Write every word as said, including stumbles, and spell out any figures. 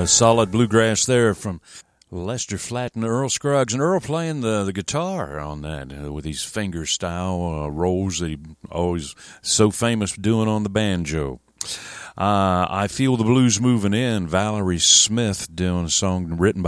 Uh, solid bluegrass there from Lester Flatt and Earl Scruggs, and Earl playing the, the guitar on that uh, with his finger style uh, rolls that he always so famous doing on the banjo. Uh, I Feel the Blues Moving In, Valerie Smith doing a song written by